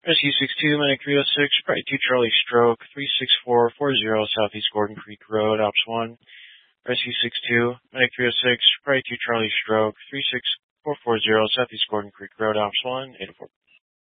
Rescue 62, Medic 306, Sprite 2 Charlie Stroke, 36440 Southeast Gordon Creek Road, Ops 1. Rescue 62, Medic 306, Sprite 2 Charlie Stroke, 36440 Southeast Gordon Creek Road, Ops 1, 804.